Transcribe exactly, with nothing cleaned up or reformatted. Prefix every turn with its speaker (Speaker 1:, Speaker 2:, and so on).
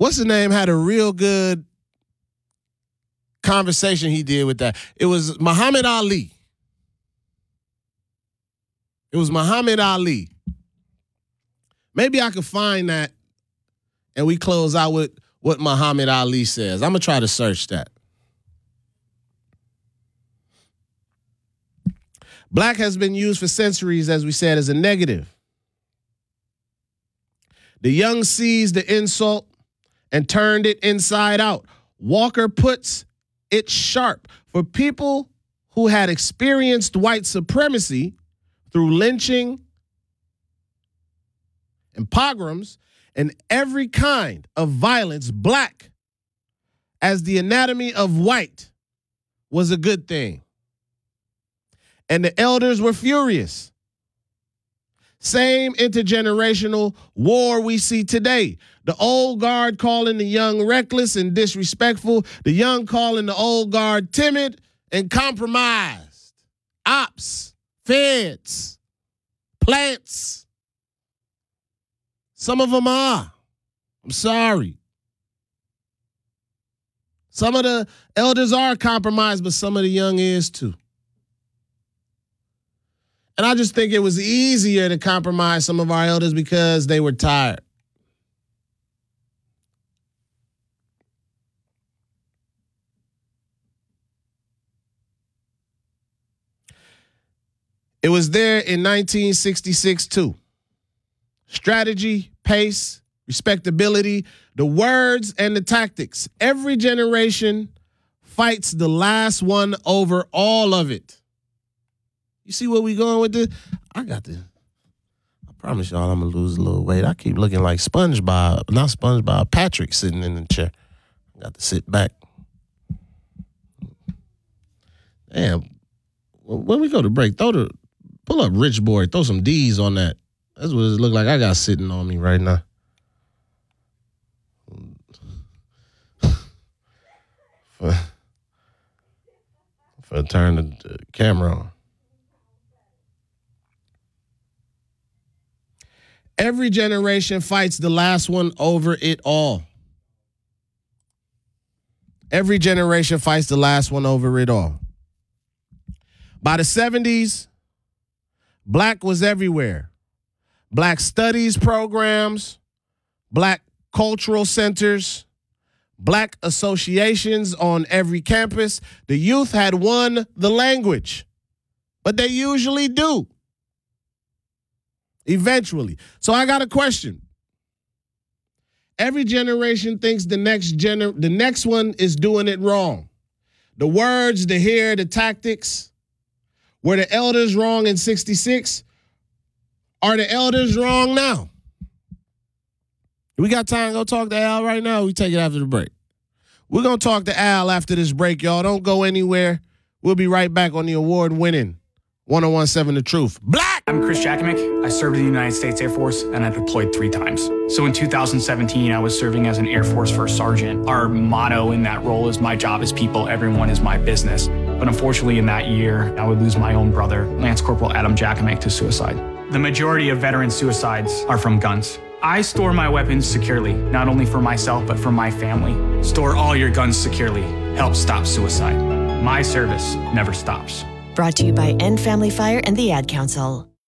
Speaker 1: what's the name, had a real good conversation he did with that. It was Muhammad Ali. It was Muhammad Ali. Maybe I could find that and we close out with what Muhammad Ali says. I'm going to try to search that. Black has been used for centuries, as we said, as a negative. The young seized the insult and turned it inside out. Walker puts it sharp. For people who had experienced white supremacy through lynching and pogroms and every kind of violence, black as the anatomy of white was a good thing. And the elders were furious. Same intergenerational war we see today. The old guard calling the young reckless and disrespectful. The young calling the old guard timid and compromised. Ops, feds, plants. Some of them are. I'm sorry. Some of the elders are compromised, but some of the young is too. And I just think it was easier to compromise some of our elders because they were tired. It was there in nineteen sixty-six too. Strategy, pace, respectability, the words and the tactics. Every generation fights the last one over all of it. You see where we going with this? I got this. I promise y'all I'm going to lose a little weight. I keep looking like SpongeBob, not SpongeBob, Patrick sitting in the chair. I got to sit back. Damn. When we go to break, throw the, pull up Rich Boy, throw some D's on that. That's what it look like I got sitting on me right now. for, for turn the, the camera on. Every generation fights the last one over it all. Every generation fights the last one over it all. By the seventies, black was everywhere. Black studies programs, black cultural centers, black associations on every campus. The youth had won the language, but they usually do. Eventually. So I got a question. Every generation thinks the next gener- the next one is doing it wrong. The words, the hair, the tactics. Were the elders wrong in sixty-six? Are the elders wrong now? We got time to go talk to Al right now? We take it after the break. We're going to talk to Al after this break, y'all. Don't go anywhere. We'll be right back on the award-winning one oh one point seven The Truth. Black!
Speaker 2: I'm Chris Jakovic. I served in the United States Air Force, and I deployed three times. So in two thousand seventeen, I was serving as an Air Force First Sergeant. Our motto in that role is, my job is people, everyone is my business. But unfortunately, in that year, I would lose my own brother, Lance Corporal Adam Jakovic, to suicide. The majority of veteran suicides are from guns. I store my weapons securely, not only for myself, but for my family. Store all your guns securely. Help stop suicide. My service never stops.
Speaker 3: Brought to you by End Family Fire and the Ad Council.